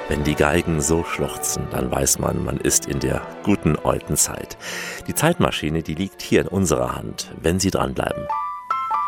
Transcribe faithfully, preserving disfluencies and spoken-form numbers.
Wenn die Geigen so schluchzen, dann weiß man, man ist in der guten alten Zeit. Die Zeitmaschine, die liegt hier in unserer Hand, wenn Sie dranbleiben.